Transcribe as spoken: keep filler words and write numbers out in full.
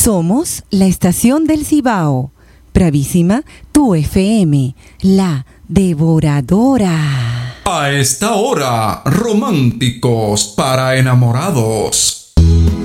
Somos la estación del Cibao. Bravísima, tu F M, la devoradora. A esta hora, románticos para enamorados.